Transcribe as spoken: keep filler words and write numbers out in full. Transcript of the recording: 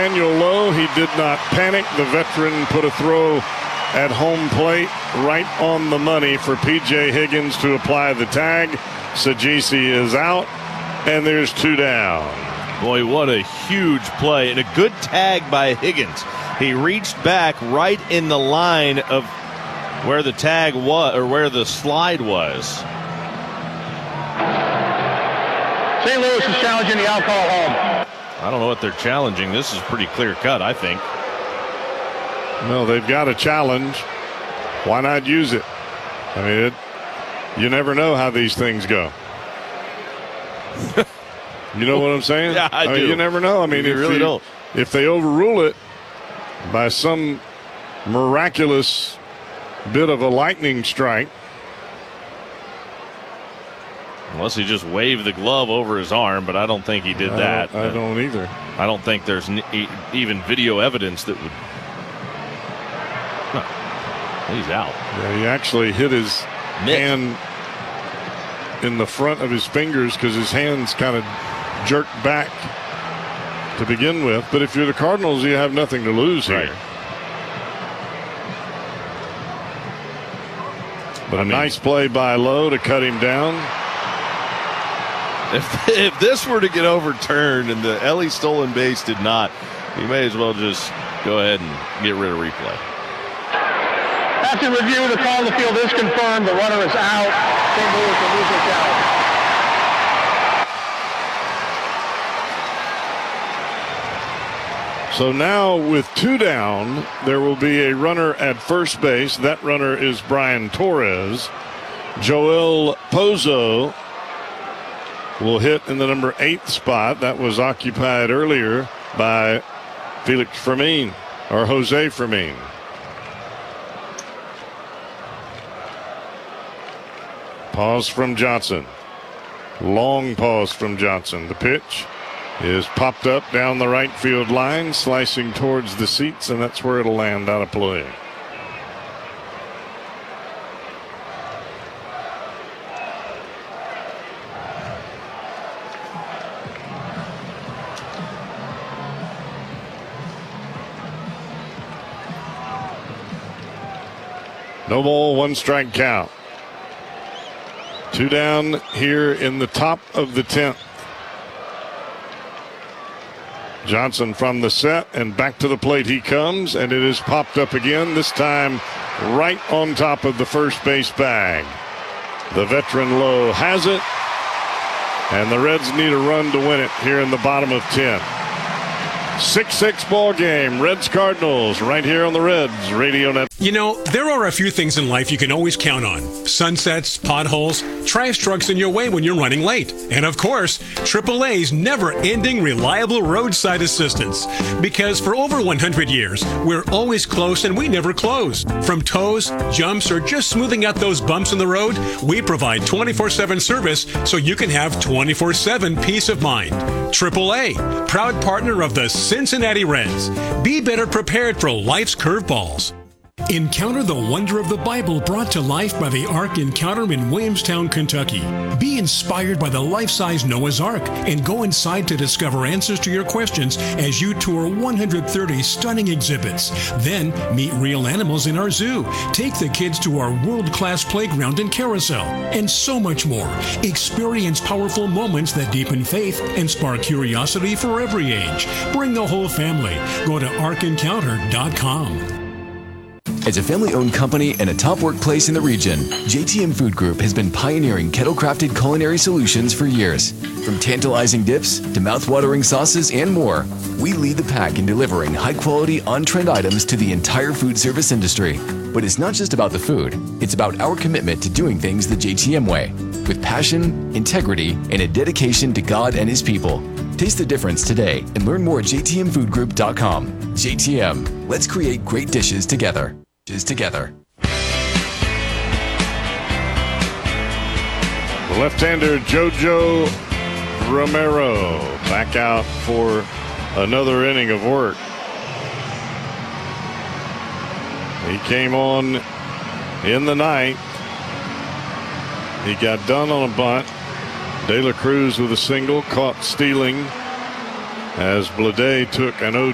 Daniel Lowe, he did not panic. The veteran put a throw at home plate right on the money for P J Higgins to apply the tag. Sajisi is out, and there's two down. Boy, what a huge play and a good tag by Higgins. He reached back right in the line of where the tag was, or where the slide was. Saint Louis is challenging the out call home. I don't know what they're challenging. This is pretty clear cut, I think. No, they've got a challenge. Why not use it? I mean, it, you never know how these things go. You know what I'm saying? Yeah, I, I do. mean, you never know. I mean, you if really you, don't. If they overrule it by some miraculous bit of a lightning strike. Unless he just waved the glove over his arm, but I don't think he did I that. Don't, I don't either. I don't think there's n- even video evidence that would. No, he's out. Yeah, he actually hit his Mitt. hand in the front of his fingers because his hands kind of jerked back to begin with. But if you're the Cardinals, you have nothing to lose Right. here. But I a mean, nice play by Lowe to cut him down. If, if this were to get overturned and the Ellie stolen base did not, you may as well just go ahead and get rid of replay. After review, the call on the field is confirmed. The runner is out. Saint Louis will lose their challenge. So now with two down, there will be a runner at first base. That runner is Brian Torres. Joel Pozo will hit in the number eight spot. That was occupied earlier by Felix Fermin, or Jose Fermin. Pause from Johnson. Long pause from Johnson. The pitch is popped up down the right field line, slicing towards the seats, and that's where it'll land out of play. No ball, one strike count. Two down here in the top of the tenth. Johnson from the set, and back to the plate he comes, and it is popped up again, this time right on top of the first base bag. The veteran Lowe has it, and the Reds need a run to win it here in the bottom of ten. six six ball game, Reds Cardinals, right here on the Reds Radio Net. You know, there are a few things in life you can always count on. Sunsets, potholes, trash trucks in your way when you're running late. And of course, triple A's never-ending reliable roadside assistance. Because for over one hundred years, we're always close and we never close. From tows, jumps, or just smoothing out those bumps in the road, we provide twenty-four seven service so you can have twenty-four seven peace of mind. triple A, proud partner of the Cincinnati Reds. Be better prepared for life's curveballs. Encounter the wonder of the Bible brought to life by the Ark Encounter in Williamstown, Kentucky. Be inspired by the life-size Noah's Ark and go inside to discover answers to your questions as you tour one hundred thirty stunning exhibits. Then meet real animals in our zoo. Take the kids to our world-class playground and carousel, and so much more. Experience powerful moments that deepen faith and spark curiosity for every age. Bring the whole family. Go to ark encounter dot com. As a family-owned company and a top workplace in the region, J T M Food Group has been pioneering kettle-crafted culinary solutions for years. From tantalizing dips to mouth-watering sauces and more, we lead the pack in delivering high-quality, on-trend items to the entire food service industry. But it's not just about the food. It's about our commitment to doing things the J T M way, with passion, integrity, and a dedication to God and His people. Taste the difference today and learn more at j t m food group dot com. J T M, let's create great dishes together. Dishes together. The left-hander Jojo Romero back out for another inning of work. He came on in the ninth. He got done on a bunt. De La Cruz with a single, caught stealing as Blade took an oh